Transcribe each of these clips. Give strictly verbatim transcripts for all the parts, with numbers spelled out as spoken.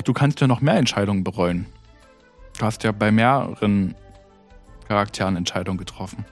du kannst ja noch mehr Entscheidungen bereuen. Du hast ja bei mehreren Charakteren Entscheidungen getroffen.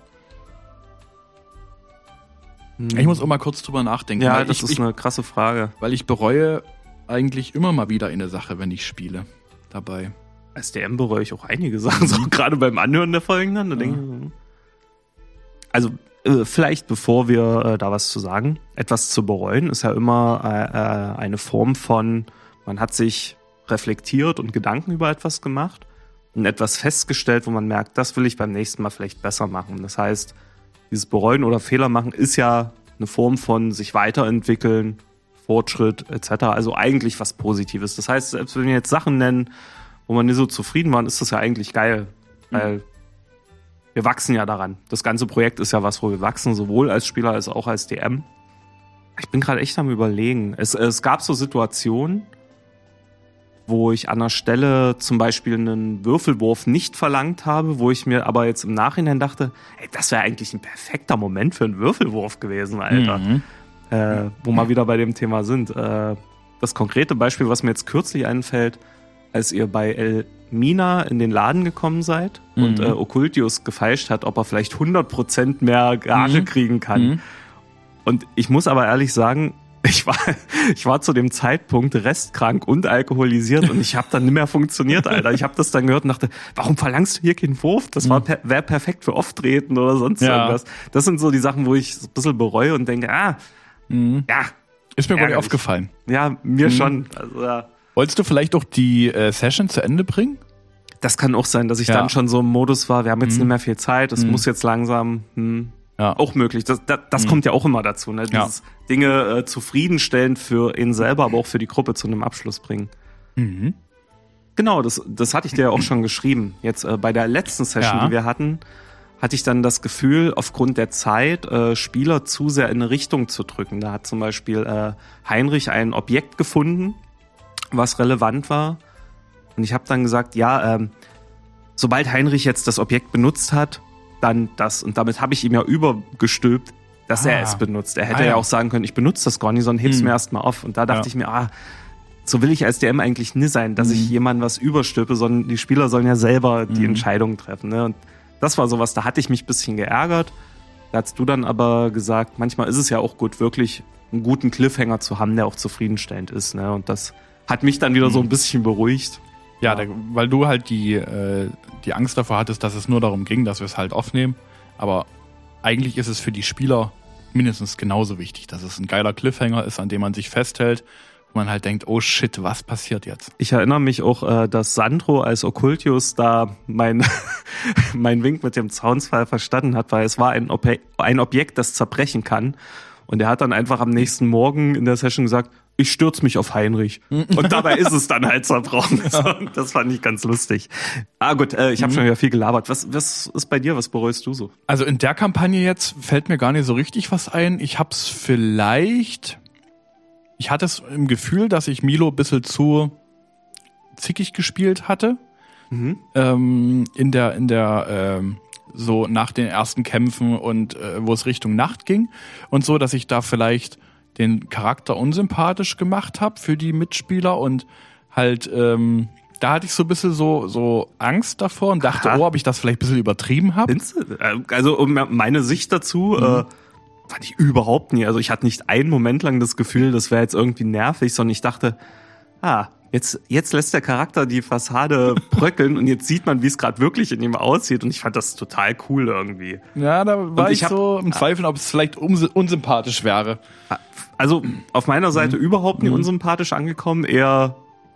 Hm. Ich muss auch mal kurz drüber nachdenken. Ja, weil das ich, ist ich, eine krasse Frage. Weil ich bereue eigentlich immer mal wieder eine Sache, wenn ich spiele dabei. Als D M bereue ich auch einige Sachen, so gerade beim Anhören der Folgen dann. Da Ja. denke ich, also äh, vielleicht bevor wir äh, da was zu sagen, etwas zu bereuen ist ja immer äh, äh, eine Form von, man hat sich reflektiert und Gedanken über etwas gemacht und etwas festgestellt, wo man merkt, das will ich beim nächsten Mal vielleicht besser machen. Das heißt, dieses Bereuen oder Fehler machen ist ja eine Form von sich weiterentwickeln, Fortschritt et cetera. Also eigentlich was Positives. Das heißt, selbst wenn wir jetzt Sachen nennen, wo man nicht so zufrieden war, ist das ja eigentlich geil, weil mhm. wir wachsen ja daran. Das ganze Projekt ist ja was, wo wir wachsen, sowohl als Spieler als auch als D M. Ich bin gerade echt am Überlegen. Es, es gab so Situationen, wo ich an einer Stelle zum Beispiel einen Würfelwurf nicht verlangt habe, wo ich mir aber jetzt im Nachhinein dachte, ey, das wäre eigentlich ein perfekter Moment für einen Würfelwurf gewesen, Alter. Mhm. Äh, wo wir wieder bei dem Thema sind. Äh, das konkrete Beispiel, was mir jetzt kürzlich einfällt, als ihr bei Elmina in den Laden gekommen seid mhm. und äh, Occultius gefeilscht hat, ob er vielleicht hundert Prozent mehr Gage mhm. kriegen kann. Mhm. Und ich muss aber ehrlich sagen, ich war, ich war zu dem Zeitpunkt restkrank und alkoholisiert und ich habe dann nicht mehr funktioniert, Alter. Ich habe das dann gehört und dachte, warum verlangst du hier keinen Wurf? Das war per, wäre perfekt für Auftreten oder sonst ja. irgendwas. Das sind so die Sachen, wo ich ein bisschen bereue und denke, ah, mhm. ja. Ist mir wohl nicht aufgefallen. Ja, mir mhm. schon. Also, ja. Wolltest du vielleicht auch die äh, Session zu Ende bringen? Das kann auch sein, dass ich ja. dann schon so im Modus war, wir haben jetzt mhm. nicht mehr viel Zeit, es mhm. muss jetzt langsam, hm, ja. auch möglich. Das, das, das mhm. kommt ja auch immer dazu, ne? Dieses ja. Dinge äh, zufriedenstellend für ihn selber, aber auch für die Gruppe zu einem Abschluss bringen. Mhm. Genau, das, das hatte ich dir ja auch schon geschrieben. Jetzt äh, bei der letzten Session, ja. die wir hatten, hatte ich dann das Gefühl, aufgrund der Zeit, äh, Spieler zu sehr in eine Richtung zu drücken. Da hat zum Beispiel äh, Heinrich ein Objekt gefunden, was relevant war. Und ich habe dann gesagt, ja, ähm, sobald Heinrich jetzt das Objekt benutzt hat, dann das. Und damit habe ich ihm ja übergestülpt, dass ah. er es benutzt. Er hätte ah, ja. ja auch sagen können, ich benutze das gar nicht, sondern heb's hm. mir erstmal auf. Und da dachte ja. ich mir, ah, so will ich als D M eigentlich nie sein, dass hm. ich jemandem was überstülpe, sondern die Spieler sollen ja selber hm. die Entscheidungen treffen. Ne? Und das war sowas, da hatte ich mich ein bisschen geärgert. Da hast du dann aber gesagt, manchmal ist es ja auch gut, wirklich einen guten Cliffhanger zu haben, der auch zufriedenstellend ist. Ne? Und das hat mich dann wieder hm. so ein bisschen beruhigt. Ja, da, weil du halt die, äh, die Angst davor hattest, dass es nur darum ging, dass wir es halt aufnehmen. Aber eigentlich ist es für die Spieler mindestens genauso wichtig, dass es ein geiler Cliffhanger ist, an dem man sich festhält, wo man halt denkt, oh shit, was passiert jetzt? Ich erinnere mich auch, äh, dass Sandro als Occultius da mein, mein Wink mit dem Zaunsfall verstanden hat, weil es war ein, Ob- ein Objekt, das zerbrechen kann. Und er hat dann einfach am nächsten Morgen in der Session gesagt, ich stürze mich auf Heinrich. Und dabei ist es dann halt zerbrochen. Das fand ich ganz lustig. Ah gut, äh, ich habe mhm. schon wieder viel gelabert. Was, was ist bei dir? Was bereust du so? Also in der Kampagne jetzt fällt mir gar nicht so richtig was ein. Ich hab's vielleicht... Ich hatte es im Gefühl, dass ich Milo ein bisschen zu zickig gespielt hatte. Mhm. Ähm, in der, in der, ähm, so nach den ersten Kämpfen und äh, wo es Richtung Nacht ging. Und so, dass ich da vielleicht den Charakter unsympathisch gemacht habe für die Mitspieler und halt, ähm, da hatte ich so ein bisschen so, so Angst davor und dachte, Aha. oh, ob ich das vielleicht ein bisschen übertrieben habe. Also um meine Sicht dazu, mhm. äh, fand ich überhaupt nie. Also ich hatte nicht einen Moment lang das Gefühl, das wäre jetzt irgendwie nervig, sondern ich dachte, ah, jetzt, jetzt lässt der Charakter die Fassade bröckeln und jetzt sieht man, wie es gerade wirklich in ihm aussieht und ich fand das total cool irgendwie. Ja, da war und ich, ich hab, so im Zweifel, ob es vielleicht unsympathisch wäre. Also auf meiner Seite mhm. überhaupt nicht mhm. unsympathisch angekommen, eher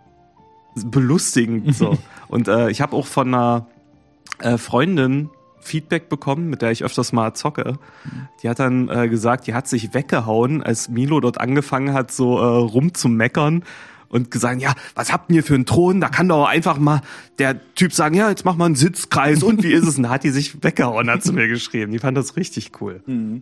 belustigend so. Und äh, ich habe auch von einer äh, Freundin Feedback bekommen, mit der ich öfters mal zocke. Die hat dann äh, gesagt, die hat sich weggehauen, als Milo dort angefangen hat, so äh, rumzumeckern und gesagt, ja, was habt ihr für einen Thron? Da kann doch einfach mal der Typ sagen, ja, jetzt mach mal einen Sitzkreis und wie ist es? Und da hat die sich weggehauen, hat sie mir geschrieben. Die fand das richtig cool. Mhm.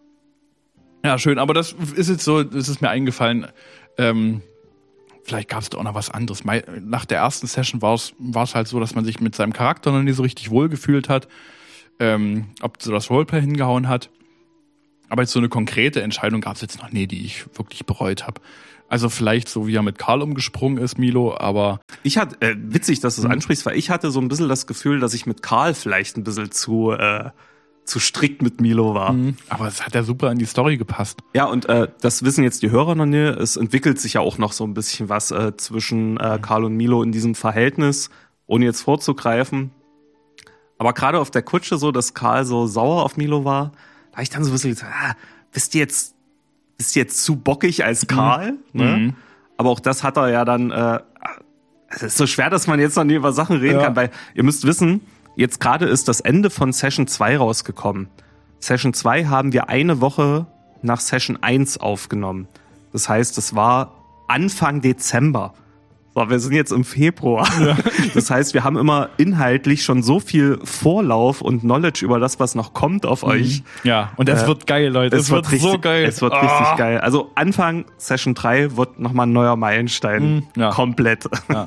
Ja, schön, aber das ist jetzt so, das ist mir eingefallen, ähm, vielleicht gab es da auch noch was anderes. Nach der ersten Session war es war es halt so, dass man sich mit seinem Charakter noch nicht so richtig wohlgefühlt hat, ähm, ob so das Roleplay hingehauen hat. Aber jetzt so eine konkrete Entscheidung gab es jetzt noch nie, die ich wirklich bereut habe. Also vielleicht so, wie er mit Karl umgesprungen ist, Milo, aber... Ich hatte, äh, witzig, dass du es Mhm. ansprichst, weil ich hatte so ein bisschen das Gefühl, dass ich mit Karl vielleicht ein bisschen zu, äh, zu strikt mit Milo war. Mhm. Aber es hat ja super in die Story gepasst. Ja, und äh, das wissen jetzt die Hörer noch nicht. Es entwickelt sich ja auch noch so ein bisschen was äh, zwischen äh, Karl und Milo in diesem Verhältnis, ohne jetzt vorzugreifen. Aber gerade auf der Kutsche so, dass Karl so sauer auf Milo war, da habe ich dann so ein bisschen gesagt, ah, bist du jetzt, bist du jetzt zu bockig als Karl? Mhm. Ne? Mhm. Aber auch das hat er ja dann, äh, es ist so schwer, dass man jetzt noch nie über Sachen reden Ja. kann, weil ihr müsst wissen, jetzt gerade ist das Ende von Session zwei rausgekommen. Session zwei haben wir eine Woche nach Session eins aufgenommen. Das heißt, es war Anfang Dezember. So, wir sind jetzt im Februar. Ja. Das heißt, wir haben immer inhaltlich schon so viel Vorlauf und Knowledge über das, was noch kommt auf euch. Ja, und es Äh, wird geil, Leute. Es, wird, richtig, so geil. Es wird Ah. richtig geil. Also Anfang Session drei wird nochmal ein neuer Meilenstein. Mhm, ja. Komplett. Ja.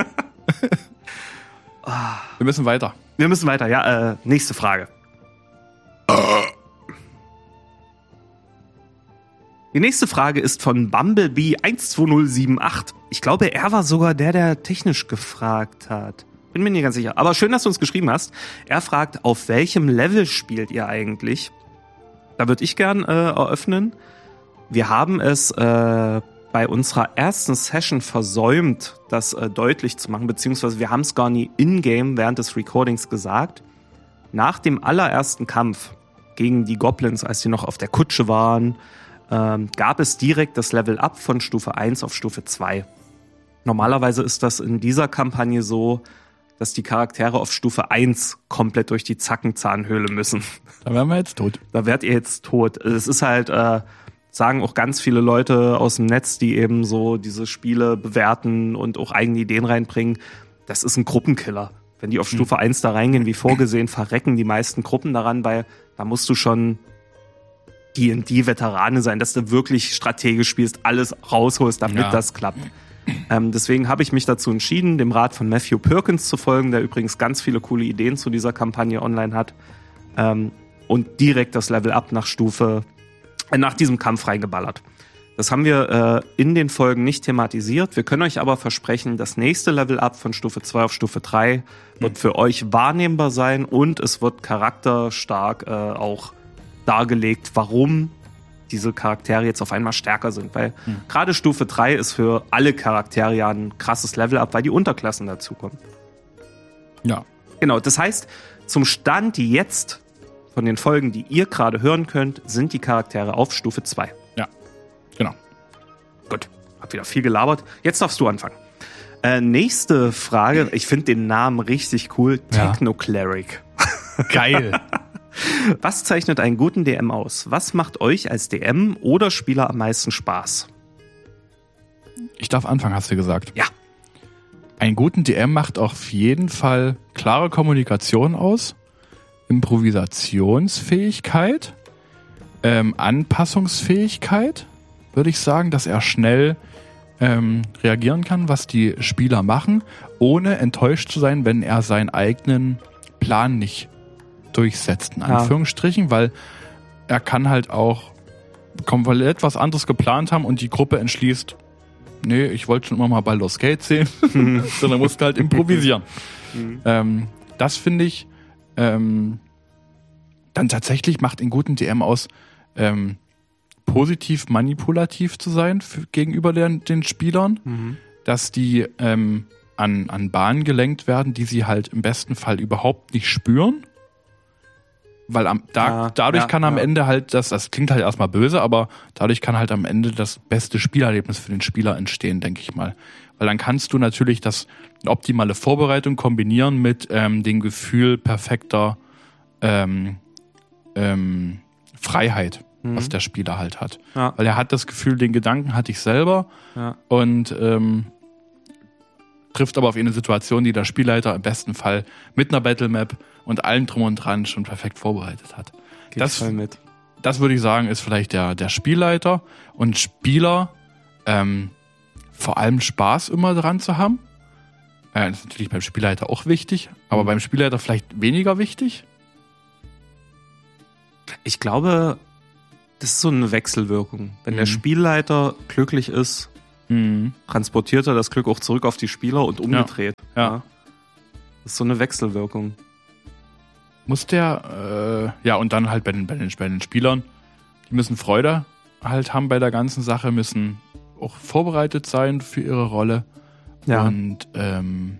Wir müssen weiter. Wir müssen weiter. Ja, äh, nächste Frage. Die nächste Frage ist von Bumblebee eins zwei null sieben acht. Ich glaube, er war sogar der, der technisch gefragt hat. Bin mir nicht ganz sicher. Aber schön, dass du uns geschrieben hast. Er fragt, auf welchem Level spielt ihr eigentlich? Da würde ich gern äh, eröffnen. Wir haben es äh, bei unserer ersten Session versäumt, das äh, deutlich zu machen, beziehungsweise wir haben es gar nie in-game während des Recordings gesagt. Nach dem allerersten Kampf gegen die Goblins, als die noch auf der Kutsche waren, ähm, gab es direkt das Level-Up von Stufe eins auf Stufe zwei. Normalerweise ist das in dieser Kampagne so, dass die Charaktere auf Stufe eins komplett durch die Zackenzahnhöhle müssen. Da wären wir jetzt tot. Da werdet ihr jetzt tot. Es ist halt, äh, sagen auch ganz viele Leute aus dem Netz, die eben so diese Spiele bewerten und auch eigene Ideen reinbringen. Das ist ein Gruppenkiller. Wenn die auf Stufe mhm. eins da reingehen, wie vorgesehen, verrecken die meisten Gruppen daran, weil da musst du schon D und D-Veterane sein, dass du wirklich strategisch spielst, alles rausholst, damit Ja. das klappt. Ähm, deswegen habe ich mich dazu entschieden, dem Rat von Matthew Perkins zu folgen, der übrigens ganz viele coole Ideen zu dieser Kampagne online hat, ähm, und direkt das Level-Up nach Stufe, äh, nach diesem Kampf reingeballert. Das haben wir äh, in den Folgen nicht thematisiert. Wir können euch aber versprechen, das nächste Level-Up von Stufe zwei auf Stufe drei wird für euch wahrnehmbar sein und es wird charakterstark äh, auch dargelegt, warum diese Charaktere jetzt auf einmal stärker sind. Weil Mhm. gerade Stufe drei ist für alle Charaktere ja ein krasses Level-Up, weil die Unterklassen dazukommen. Ja. Genau, das heißt, zum Stand jetzt von den Folgen, die ihr gerade hören könnt, sind die Charaktere auf Stufe zwei. Ja. Genau. Gut, hab wieder viel gelabert. Jetzt darfst du anfangen. Äh, nächste Frage. Ich finde den Namen richtig cool. Ja. Techno-Cleric. Geil. Was zeichnet einen guten D M aus? Was macht euch als D M oder Spieler am meisten Spaß? Ich darf anfangen, hast du gesagt. Ja. Einen guten D M macht auf jeden Fall klare Kommunikation aus, Improvisationsfähigkeit, ähm, Anpassungsfähigkeit, würde ich sagen, dass er schnell ähm, reagieren kann, was die Spieler machen, ohne enttäuscht zu sein, wenn er seinen eigenen Plan nicht durchsetzt, in Ja. Anführungsstrichen, weil er kann halt auch komplett was anderes geplant haben und die Gruppe entschließt, nee, ich wollte schon immer mal Baldur's Gate sehen, sondern musste halt improvisieren. ähm, das finde ich ähm, dann tatsächlich macht einen guten D M aus, ähm, positiv manipulativ zu sein für, gegenüber den, den Spielern, Mhm. dass die ähm, an, an Bahnen gelenkt werden, die sie halt im besten Fall überhaupt nicht spüren. Weil am, da, Ja, dadurch ja, kann am ja. Ende halt, das, das klingt halt erstmal böse, aber dadurch kann halt am Ende das beste Spielerlebnis für den Spieler entstehen, denke ich mal. Weil dann kannst du natürlich das optimale Vorbereitung kombinieren mit ähm, dem Gefühl perfekter ähm, ähm, Freiheit, Mhm. was der Spieler halt hat. Ja. Weil er hat das Gefühl, den Gedanken hatte ich selber Ja. und ähm, trifft aber auf eine Situation, die der Spielleiter im besten Fall mit einer Battlemap und allem drum und dran schon perfekt vorbereitet hat. Geht Das- voll mit. Das würde ich sagen, ist vielleicht der, der Spielleiter und Spieler ähm, vor allem Spaß immer dran zu haben. Äh, das ist natürlich beim Spielleiter auch wichtig, aber Mhm. beim Spielleiter vielleicht weniger wichtig. Ich glaube, das ist so eine Wechselwirkung. Wenn der Mhm. Spielleiter glücklich ist, Mhm. transportiert er das Glück auch zurück auf die Spieler und umgedreht. Ja. Ja. Das ist so eine Wechselwirkung. Muss der, äh, ja, und dann halt bei den, bei den, bei den Spielern, die müssen Freude halt haben bei der ganzen Sache, müssen auch vorbereitet sein für ihre Rolle. Ja. Und ähm,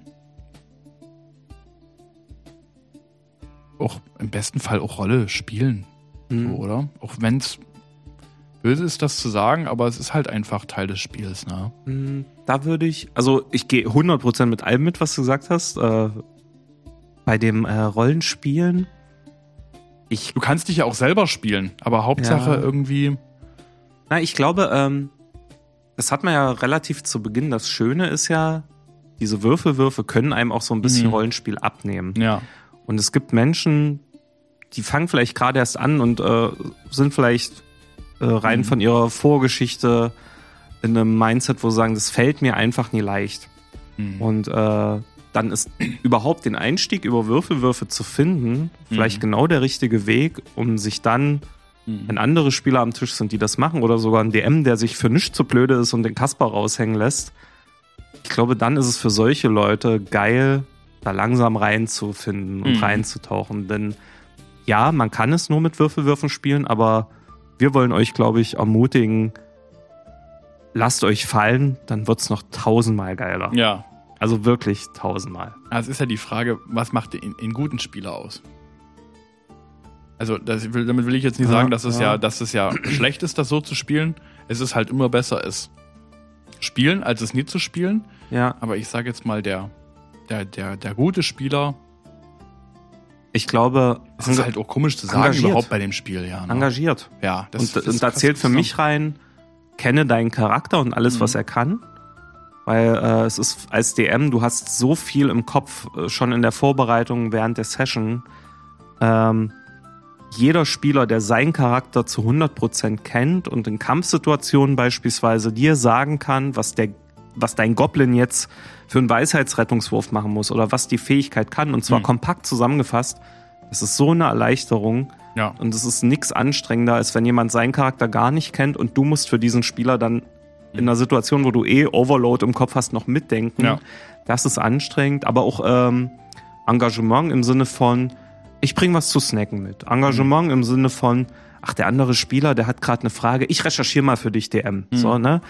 auch im besten Fall auch Rolle spielen. Mhm. So, oder? Auch wenn es böse ist, das zu sagen, aber es ist halt einfach Teil des Spiels. Ne? Da würde ich, also ich gehe hundert Prozent mit allem mit, was du gesagt hast. Äh, bei dem äh, Rollenspielen, ich, Du kannst dich ja auch selber spielen, aber Hauptsache Ja. irgendwie. na, ich glaube, ähm, das hat man ja relativ zu Beginn. Das Schöne ist ja, diese Würfelwürfe können einem auch so ein bisschen Mhm. Rollenspiel abnehmen. Ja. Und es gibt Menschen, die fangen vielleicht gerade erst an und äh, sind vielleicht äh, rein Mhm. von ihrer Vorgeschichte in einem Mindset, wo sie sagen, das fällt mir einfach nie leicht. Mhm. Und äh, dann ist überhaupt den Einstieg über Würfelwürfe zu finden, vielleicht Mhm. genau der richtige Weg, um sich dann, Mhm. wenn andere Spieler am Tisch sind, die das machen, oder sogar ein D M, der sich für nichts zu blöde ist und den Kasper raushängen lässt. Ich glaube, dann ist es für solche Leute geil, da langsam reinzufinden und Mhm. reinzutauchen. Denn ja, man kann es nur mit Würfelwürfen spielen, aber wir wollen euch, glaube ich, ermutigen, lasst euch fallen, dann wird's noch tausendmal geiler. Ja. Also wirklich tausendmal. Also es ist ja die Frage, was macht den, den guten Spieler aus? Also das will, damit will ich jetzt nicht Ja, sagen, dass es ja. ja. dass es ja schlecht ist, das so zu spielen. Es ist halt immer besser, es spielen, als es nie zu spielen. Ja, Aber ich sage jetzt mal, der, der, der, der gute Spieler, ich glaube, es ist halt auch komisch zu sagen engagiert. überhaupt bei dem Spiel, ja. Ne? engagiert. Ja, das, Und, das und da passt zählt für zusammen. mich rein, kenne deinen Charakter und alles, Mhm. was er kann. Weil äh, es ist als D M, du hast so viel im Kopf, äh, schon in der Vorbereitung während der Session. Ähm, jeder Spieler, der seinen Charakter zu hundert Prozent kennt und in Kampfsituationen beispielsweise dir sagen kann, was, der, was dein Goblin jetzt für einen Weisheitsrettungswurf machen muss oder was die Fähigkeit kann, und zwar Mhm. kompakt zusammengefasst, das ist so eine Erleichterung. Ja. Und es ist nichts anstrengender, als wenn jemand seinen Charakter gar nicht kennt und du musst für diesen Spieler dann in einer Situation, wo du eh Overload im Kopf hast, noch mitdenken. Ja. Das ist anstrengend, aber auch ähm, Engagement im Sinne von, ich bring was zu snacken mit. Engagement im Sinne von, ach, der andere Spieler, der hat gerade eine Frage, ich recherchiere mal für dich, D M. Mhm. So, ne?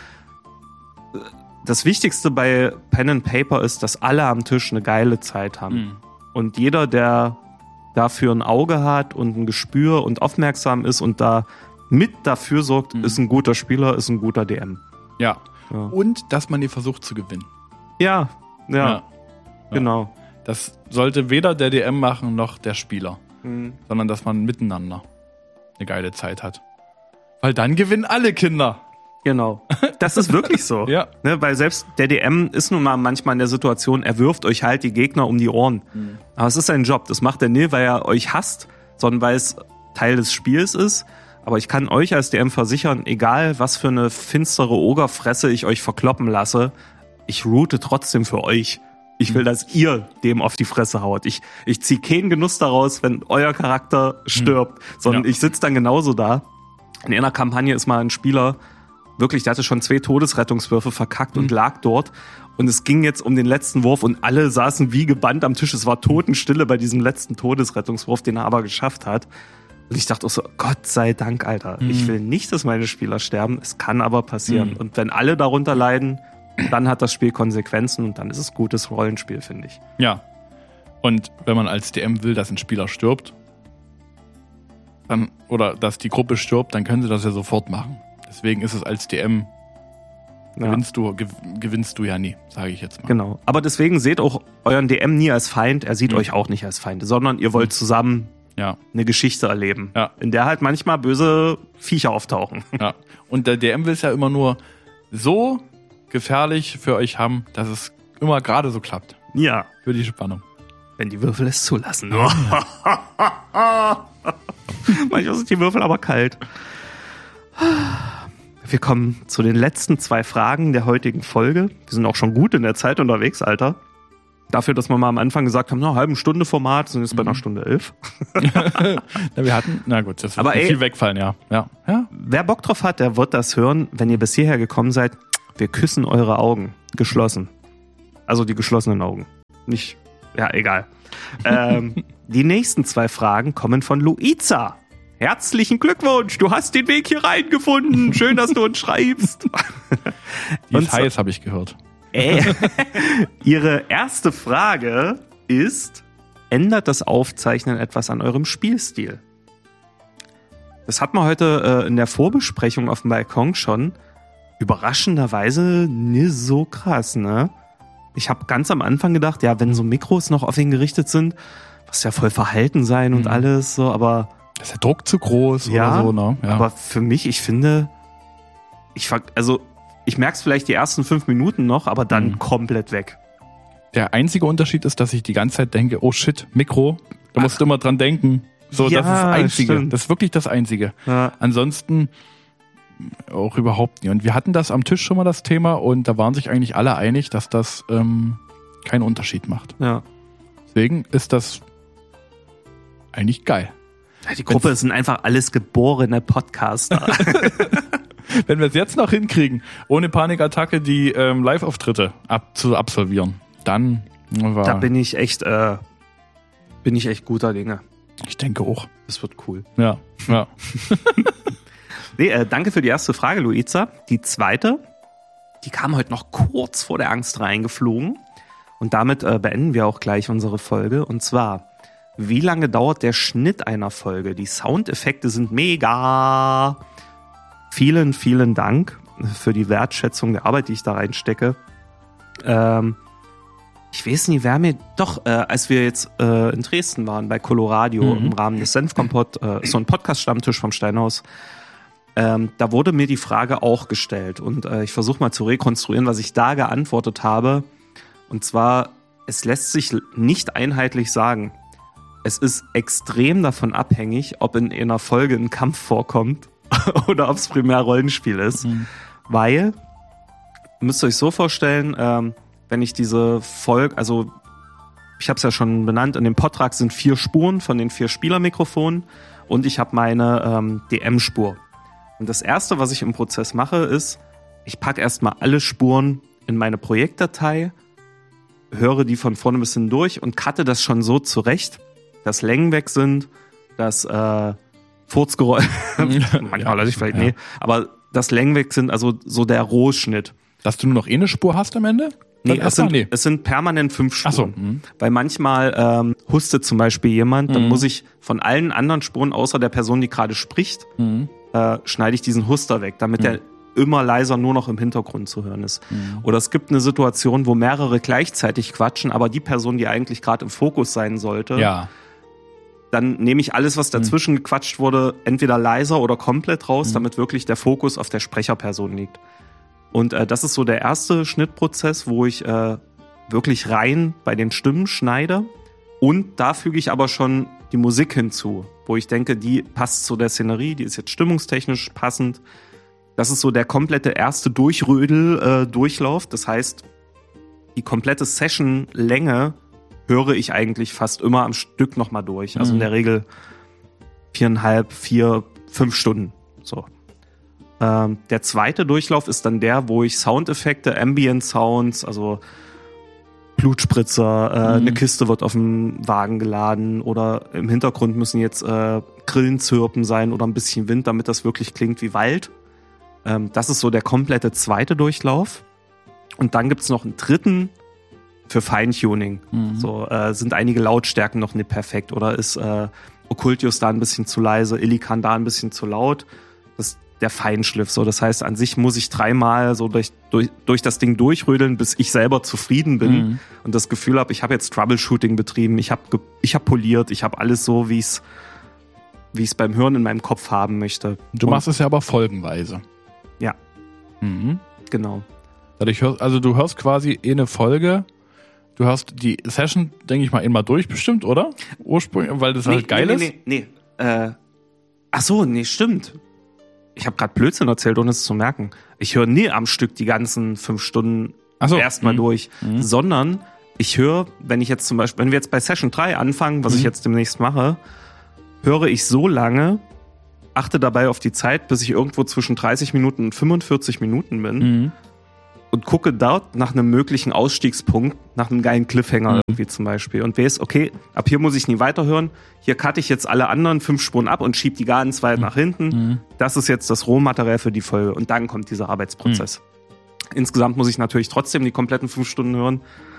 Das Wichtigste bei Pen and Paper ist, dass alle am Tisch eine geile Zeit haben. Mhm. Und jeder, der dafür ein Auge hat und ein Gespür und aufmerksam ist und da mit dafür sorgt, Mhm. ist ein guter Spieler, ist ein guter D M. Ja. Ja, Und dass man die versucht zu gewinnen. ja, ja, Ja. genau. Das sollte weder der D M machen noch der Spieler, Mhm. sondern dass man miteinander eine geile Zeit hat. Weil dann gewinnen alle Kinder. Genau. Das ist wirklich so. Ja. Ne, weil selbst der D M ist nun mal manchmal in der Situation, er wirft euch halt die Gegner um die Ohren. Mhm. Aber es ist sein Job. Das macht er nicht, weil er euch hasst, sondern weil es Teil des Spiels ist. Aber ich kann euch als D M versichern, egal was für eine finstere Ogerfresse ich euch verkloppen lasse, ich route trotzdem für euch. Ich will, dass ihr dem auf die Fresse haut. Ich, ich ziehe keinen Genuss daraus, wenn euer Charakter stirbt, sondern Ja. ich sitze dann genauso da. In einer Kampagne ist mal ein Spieler, wirklich, der hatte schon zwei Todesrettungswürfe verkackt und lag dort. Und es ging jetzt um den letzten Wurf und alle saßen wie gebannt am Tisch. Es war Totenstille bei diesem letzten Todesrettungswurf, den er aber geschafft hat. Und ich dachte auch so, Gott sei Dank, Alter. Mhm. Ich will nicht, dass meine Spieler sterben. Es kann aber passieren. Mhm. Und wenn alle darunter leiden, dann hat das Spiel Konsequenzen und dann ist es gutes Rollenspiel, finde ich. Ja. Und wenn man als D M will, dass ein Spieler stirbt, dann, oder dass die Gruppe stirbt, dann können sie das ja sofort machen. Deswegen ist es als D M, Ja. gewinnst du, gew gewinnst du ja nie, sage ich jetzt mal. Genau. Aber deswegen seht auch euren D M nie als Feind. Er sieht Mhm. euch auch nicht als Feinde, sondern ihr wollt zusammen Ja, eine Geschichte erleben, Ja. in der halt manchmal böse Viecher auftauchen. ja. Und der D M will es ja immer nur so gefährlich für euch haben, dass es immer gerade so klappt. Ja, Für die Spannung. wenn die Würfel es zulassen. Manchmal sind die Würfel aber kalt. Wir kommen zu den letzten zwei Fragen der heutigen Folge. Wir sind auch schon gut in der Zeit unterwegs, Alter. Dafür, dass wir mal am Anfang gesagt haben, na, eine halbe Stunde Format, sind jetzt bei einer Stunde elf. Na, wir hatten, na gut, das wird Aber nicht ey- viel wegfallen, ja. Ja, ja. Wer Bock drauf hat, der wird das hören. Wenn ihr bis hierher gekommen seid, Wir küssen eure Augen. Geschlossen. Also die geschlossenen Augen. Nicht, ja, egal. ähm, die nächsten zwei Fragen kommen von Luiza. Herzlichen Glückwunsch, du hast den Weg hier reingefunden. Schön, dass du uns schreibst. Die ist heiß, habe ich gehört. Äh, ihre erste Frage ist, ändert das Aufzeichnen etwas an eurem Spielstil? Das hat man heute äh, in der Vorbesprechung auf dem Balkon schon. Überraschenderweise nicht so krass, ne? Ich habe ganz am Anfang gedacht, ja, wenn so Mikros noch auf ihn gerichtet sind, was ja voll verhalten sein und mhm. alles so, aber... Ist der Druck zu groß ja, oder so, ne? Ja, aber für mich, ich finde, ich also ich merke es vielleicht die ersten fünf Minuten noch, aber dann mhm. komplett weg. Der einzige Unterschied ist, dass ich die ganze Zeit denke, oh shit, Mikro, da musst du immer dran denken. So, ja, das ist das Einzige. Stimmt. Das ist wirklich das Einzige. Ja. Ansonsten auch überhaupt nicht. Und wir hatten das am Tisch schon mal, das Thema, und da waren sich eigentlich alle einig, dass das ähm, keinen Unterschied macht. Ja. Deswegen ist das eigentlich geil. Die Gruppe Wenn's, sind einfach alles geborene Podcaster. Wenn wir es jetzt noch hinkriegen, ohne Panikattacke die ähm, Live-Auftritte ab, zu absolvieren, dann war... Da bin ich echt, äh, bin ich echt guter Dinge. Ich denke auch. Das wird cool. Ja, ja. Nee, äh, danke für die erste Frage, Luiza. Die zweite, die kam heute noch kurz vor der Angst reingeflogen. Und damit äh, beenden wir auch gleich unsere Folge. Und zwar, wie lange dauert der Schnitt einer Folge? Die Soundeffekte sind mega. Vielen, vielen Dank für die Wertschätzung der Arbeit, die ich da reinstecke. Ähm, ich weiß nicht, wer mir... Doch, äh, als wir jetzt äh, in Dresden waren, bei Coloradio, mhm. im Rahmen des Senfkompott, äh, so ein Podcast-Stammtisch vom Steinhaus, ähm, da wurde mir die Frage auch gestellt. Und äh, ich versuche mal zu rekonstruieren, was ich da geantwortet habe. Und zwar, es lässt sich nicht einheitlich sagen. Es ist extrem davon abhängig, ob in einer Folge ein Kampf vorkommt oder ob es primär Rollenspiel ist. Mhm. Weil, müsst ihr euch so vorstellen, ähm, wenn ich diese Folge, also ich habe es ja schon benannt, in dem Podtrack sind vier Spuren von den vier Spielermikrofonen und ich habe meine ähm, D M-Spur. Und das Erste, was ich im Prozess mache, ist, ich packe erstmal alle Spuren in meine Projektdatei, höre die von vorne bis hin durch und cutte das schon so zurecht, dass Längen weg sind, dass äh, Furzgeräusche, manchmal ja, lasse ich vielleicht, ja. nee, aber dass Längen weg sind, also so der Rohschnitt. Dass du nur noch eine Spur hast am Ende? Nee, es sind, nee. es sind permanent fünf Spuren. Ach so. Mhm. Weil manchmal ähm, hustet zum Beispiel jemand, dann mhm. muss ich von allen anderen Spuren, außer der Person, die gerade spricht, mhm. äh, schneide ich diesen Huster weg, damit mhm. der immer leiser nur noch im Hintergrund zu hören ist. Mhm. Oder es gibt eine Situation, wo mehrere gleichzeitig quatschen, aber die Person, die eigentlich gerade im Fokus sein sollte, ja. dann nehme ich alles, was dazwischen mhm. gequatscht wurde, entweder leiser oder komplett raus, mhm. damit wirklich der Fokus auf der Sprecherperson liegt. Und äh, das ist so der erste Schnittprozess, wo ich äh, wirklich rein bei den Stimmen schneide. Und da füge ich aber schon die Musik hinzu, wo ich denke, die passt zu der Szenerie, die ist jetzt stimmungstechnisch passend. Das ist so der komplette erste Durchrödel-Durchlauf. Äh, das heißt, die komplette Session-Länge höre ich eigentlich fast immer am Stück nochmal durch. Also mhm. in der Regel viereinhalb, vier, fünf Stunden. So. Ähm, der zweite Durchlauf ist dann der, wo ich Soundeffekte, Ambient Sounds, also Blutspritzer, äh, mhm. eine Kiste wird auf dem Wagen geladen oder im Hintergrund müssen jetzt äh, Grillenzirpen sein oder ein bisschen Wind, damit das wirklich klingt wie Wald. Ähm, das ist so der komplette zweite Durchlauf. Und dann gibt's noch einen dritten für Feintuning. Mhm. So äh, sind einige Lautstärken noch nicht perfekt oder ist äh, Occultius da ein bisschen zu leise, Illican da ein bisschen zu laut. Das der Feinschliff. So, das heißt, an sich muss ich dreimal so durch, durch, durch das Ding durchrödeln, bis ich selber zufrieden bin mhm. und das Gefühl habe, ich habe jetzt Troubleshooting betrieben, ich habe ich hab poliert, ich habe alles so, wie ich es wie ich es beim Hören in meinem Kopf haben möchte. Du und, machst es ja aber folgenweise. Ja. Mhm. Genau. Dadurch hörst, also du hörst quasi eine Folge, du hörst die Session, denke ich mal, immer durch bestimmt, oder? Ursprünglich, weil das nee, halt geil nee, ist? Nee, nee, nee. Äh, ach so, nee, stimmt. Ich habe gerade Blödsinn erzählt, ohne es zu merken. Ich höre nie am Stück die ganzen fünf Stunden so. erstmal mhm. durch, mhm. sondern ich höre, wenn ich jetzt zum Beispiel, wenn wir jetzt bei Session drei anfangen, was mhm. ich jetzt demnächst mache, höre ich so lange, achte dabei auf die Zeit, bis ich irgendwo zwischen dreißig Minuten und fünfundvierzig Minuten bin. Mhm. und gucke dort nach einem möglichen Ausstiegspunkt, nach einem geilen Cliffhanger Mhm. irgendwie zum Beispiel und weiß, okay, ab hier muss ich nie weiterhören, hier cutte ich jetzt alle anderen fünf Spuren ab und schiebe die ganz weit nach hinten. Mhm. Das ist jetzt das Rohmaterial für die Folge und dann kommt dieser Arbeitsprozess. Insgesamt muss ich natürlich trotzdem die kompletten fünf Stunden hören,